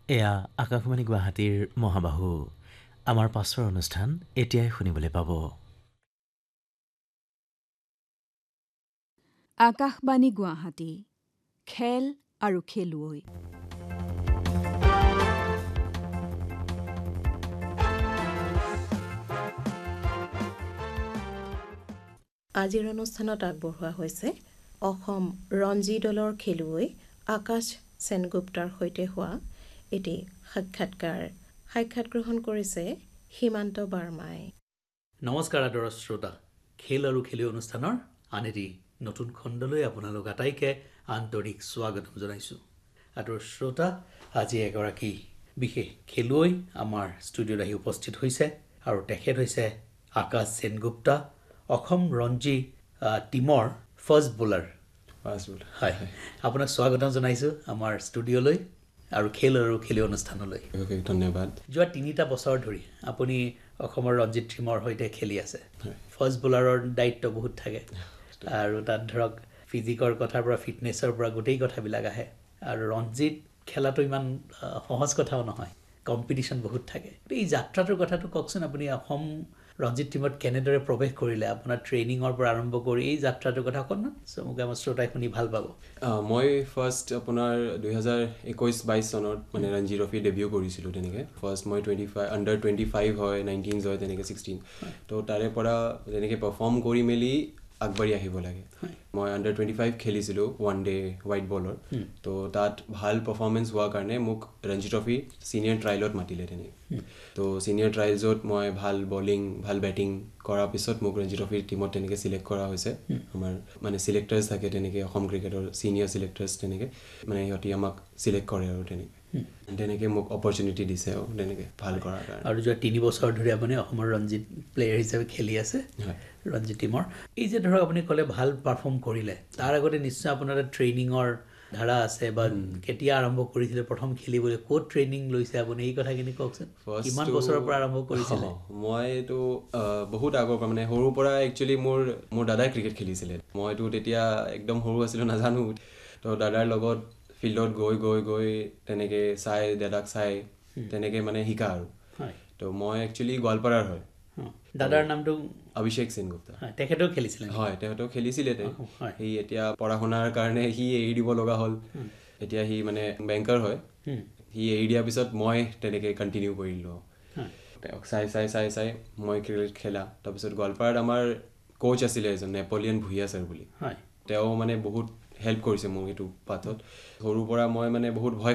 এয়া আকাশবাণী গুৱাহাটীৰ মহাবাহু। আমাৰ পাছৰ অনুষ্ঠান এতিয়াই শুনিবলৈ পাব। আকাশবাণী গুৱাহাটী, খেল আৰু খেলুৱৈ। আজিৰ অনুষ্ঠানত আগবঢ়োৱা হৈছে অসম ৰঞ্জী দলৰ খেলুৱৈ আকাশ সেনগুপ্তাৰ সৈতে হোৱা এটি সাক্ষাৎ গ্ৰহণ কৰিছে সীমান্ত বাৰ্মাই। নমস্কাৰ আদৰৰ শ্ৰোতা, খেল আৰু খেলুৱৈ অনুষ্ঠানৰ আন এটি নতুন খণ্ডলৈ আপোনালোক আটাইকে আন্তৰিক স্বাগতম জনাইছোঁ। আদৰৰ শ্ৰোতা, আজি এগৰাকী বিশেষ খেলুৱৈ আমাৰ ষ্টুডিঅ'ত আহি উপস্থিত হৈছে আৰু তেখেত হৈছে আকাশ সেনগুপ্তা, অসম ৰঞ্জী টীমৰ ফাষ্ট বোলাৰ। হয়, আপোনাক স্বাগতম জনাইছোঁ আমাৰ ষ্টুডিঅ'লৈ আৰু খেল আৰু খেলুৱৈ অনুষ্ঠানলৈ। ধন্যবাদ। যোৱা 3টা বছৰ ধৰি আপুনি অসমৰ ৰঞ্জী টীমৰ সৈতে খেলি আছে। ফাষ্ট বোলাৰৰ দায়িত্ব বহুত থাকে আৰু তাত ধৰক ফিজিকৰ কথাৰ পৰা ফিটনেছৰ পৰা গোটেই কথাবিলাক আহে আৰু ৰঞ্জীত খেলাটো ইমান সহজ কথাও নহয়, কম্পিটিশ্যন বহুত থাকে। এই যাত্ৰাটোৰ কথাটো কওকচোন, আপুনি অসম ৰঞ্জী টীমত কেনেদৰে প্ৰৱেশ কৰিলে, আপোনাৰ ট্ৰেইনিঙৰ পৰা আৰম্ভ কৰি এই যাত্ৰাটোৰ কথা অকণমান চমুকৈ আমাৰ শ্ৰোতাই শুনি ভাল পাব। মই ফাৰ্ষ্ট আপোনাৰ 2021-22 চনত মানে ৰঞ্জী ট্ৰফি ডেবিউ কৰিছিলোঁ। তেনেকৈ ফাৰ্ষ্ট মই আণ্ডাৰ 25 হয়, 19 হয়, তেনেকৈ 16। তো তাৰে পৰা তেনেকৈ পাৰফৰ্ম কৰি মেলি আগবাঢ়ি আহিব লাগে। মই আণ্ডাৰ 25 খেলিছিলোঁ ওৱান ডে হোৱাইট বলৰ। তো তাত ভাল পাৰফৰ্মেঞ্চ হোৱাৰ কাৰণে মোক ৰঞ্জী ট্ৰফি ছিনিয়ৰ ট্ৰায়েলত মাতিলে তেনেকৈ। তো ছিনিয়ৰ ট্ৰায়েলছত মই ভাল বলিং, ভাল বেটিং কৰাৰ পিছত মোক ৰঞ্জী ট্ৰফিৰ টীমত তেনেকৈ চিলেক্ট কৰা হৈছে। আমাৰ মানে চিলেক্টাৰ্ছ থাকে তেনেকৈ, অসম ক্ৰিকেটৰ ছিনিয়ৰ চিলেক্টাৰ্ছ তেনেকৈ, মানে সিহঁতি আমাক চিলেক্ট কৰে আৰু তেনেকৈ মোক অপৰচুনিটি দিছে আৰু তেনেকৈ ভাল কৰাৰ কাৰণে। আৰু যোৱা 3 বছৰ ধৰি আপুনি অসমৰ ৰঞ্জী প্লেয়াৰ হিচাপে খেলি আছে ৰঞ্জী টীমৰ। এই যে ধৰক আপুনি ক'লে ভাল পাৰফৰ্ম কৰিলে, তাৰ আগতে নিশ্চয় আপোনাৰ ট্ৰেইনিঙৰ ধাৰা আছে বা কেতিয়া আৰম্ভ কৰিছিলে প্ৰথম খেলিবলৈ, ক'ত ট্ৰেইনিং লৈছে আপুনি, এই কথাখিনি কওকচোন। কিমান বছৰৰ পৰা আৰম্ভ কৰিছিলে? মইতো বহুত আগৰ পৰা, মানে সৰুৰ পৰা একচুৱেলি মোৰ দাদাই ক্ৰিকেট খেলিছিলে। মইতো তেতিয়া একদম সৰু আছিলোঁ, নাজানো। তো দাদাৰ লগত ফিল্ডত গৈ তেনেকৈ দাদাক চাই তেনেকৈ মানে শিকা আৰু। তো মই একচুৱেলি গোৱালপাৰাৰ হয়। দাদাৰ নামটো অভিষেক সেনগুপ্তা। তেখেতেও খেলিছিলে? হয়, তেখেতেও খেলিছিলে। সি এতিয়া পঢ়া শুনাৰ কাৰণে সি এৰি দিব লগা হ'ল। এতিয়া সি মানে বেংকাৰ হয়। সি এৰি দিয়াৰ পিছত মই তেনেকৈ কণ্টিনিউ কৰিলোঁ। তেওঁক চাই মই ক্ৰিকেট খেলা। তাৰপিছত গোৱালপাৰাত আমাৰ কোচ আছিলে এজন, নেপলিয়ন ভূঞা ছাৰ বুলি। তেওঁ মানে বহুত হেল্প কৰিছে মোক এইটো পাথত। সৰুৰ পৰা মই মানে বহুত ভয়